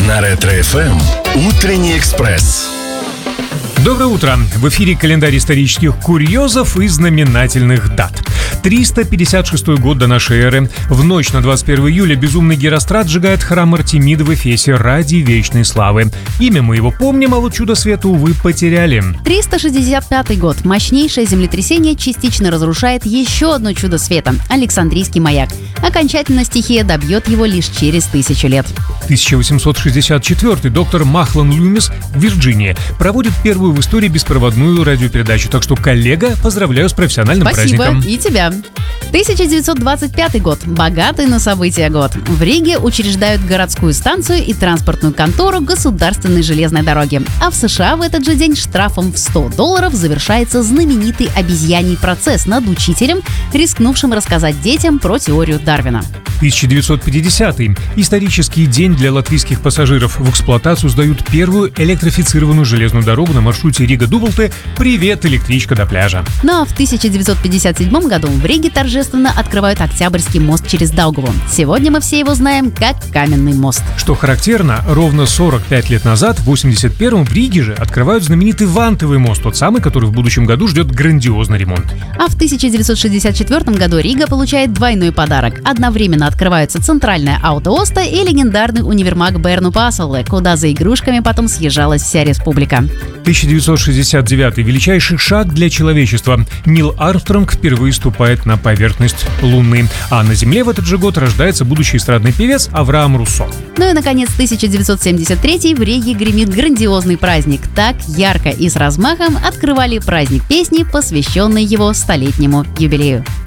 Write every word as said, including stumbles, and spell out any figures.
На Ретро-эф эм «Утренний экспресс». Доброе утро! В эфире календарь исторических курьезов и знаменательных дат. триста пятьдесят шестой год до нашей эры. В ночь на двадцать первое июля безумный Герострат сжигает храм Артемиды в Эфесе ради вечной славы. Имя мы его помним, а вот чудо света, увы, потеряли. триста шестьдесят пятый год. Мощнейшее землетрясение частично разрушает еще одно чудо света – Александрийский маяк. Окончательно стихия добьет его лишь через тысячу лет. тысяча восемьсот шестьдесят четвёртый. Доктор Махлан Люмис в Вирджинии проводит первую в истории беспроводную радиопередачу. Так что, коллега, поздравляю с профессиональным Спасибо. праздником. И тебя. тысяча девятьсот двадцать пятый год. Богатый на события год. В Риге учреждают городскую станцию и транспортную контору государственной железной дороги. А в США в этот же день штрафом в сто долларов завершается знаменитый обезьяний процесс над учителем, рискнувшим рассказать детям про теорию Дарвина. тысяча девятьсот пятидесятый. Исторический день для латвийских пассажиров. В эксплуатацию сдают первую электрифицированную железную дорогу на маршруте Рига-Дублте. Привет, электричка до пляжа. Ну а в тысяча девятьсот пятьдесят седьмом году в Риге торжественно открывают Октябрьский мост через Даугаву. Сегодня мы все его знаем как Каменный мост. Что характерно, ровно сорок пять лет назад, в восемьдесят первом, в Риге же открывают знаменитый Вантовый мост, тот самый, который в будущем году ждет грандиозный ремонт. А в тысяча девятьсот шестьдесят четвёртом году Рига получает двойной подарок. Одновременно открываются центральная Аутооста и легендарный универмаг Берну Пасселе, куда за игрушками потом съезжалась вся республика. тысяча девятьсот шестьдесят девятый. Величайший шаг для человечества. Нил Армстронг впервые ступает на поверхность Луны. А на Земле в этот же год рождается будущий эстрадный певец Авраам Руссо. Ну и, наконец, тысяча девятьсот семьдесят третий. В Риге гремит грандиозный праздник. Так ярко и с размахом открывали праздник песни, посвященный его столетнему юбилею.